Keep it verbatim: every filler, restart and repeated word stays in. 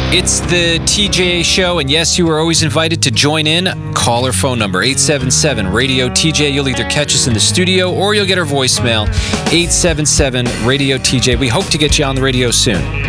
It's the T J A Show, and yes, you are always invited to join in. Call our phone number, eight seven seven, radio T J. You'll either catch us in the studio or you'll get our voicemail, eight seven seven, radio T J. We hope to get you on the radio soon.